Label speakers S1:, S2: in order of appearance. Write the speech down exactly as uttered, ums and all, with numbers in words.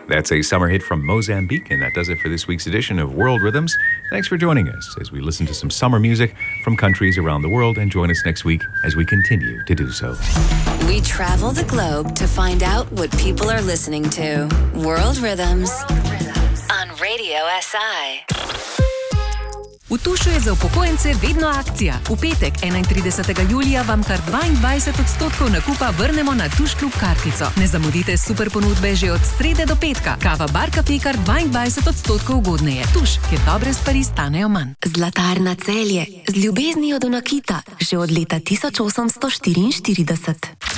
S1: That's a summer hit from Mozambique, and that does it for this week's edition of World Rhythms. Thanks for joining us as we listen to some summer music from countries around the world, and join us next week as we continue to do so.
S2: We travel the globe to find out what people are listening to. World Rhythms on Radio S I.
S3: V Tušu je za upokojence vedno akcija. V petek, enaintridesetega julija, vam kar dvaindvajset odstotkov nakupa vrnemo na Tuš klub kartico. Ne zamudite super ponudbe že od srede do petka. Kava Bar Cafe kar dvaindvajset odstotkov ugodneje. Tuš, kjer dobre stvari stanejo manj.
S4: Zlatarna Celje, z ljubeznijo do nakita, že od leta tisoč osemsto štiriinštirideset.